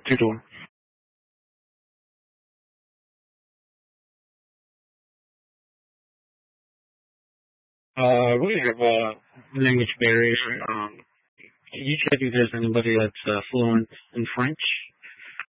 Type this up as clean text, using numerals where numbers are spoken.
you're doing. We have language barriers. You check if there's anybody that's fluent in French.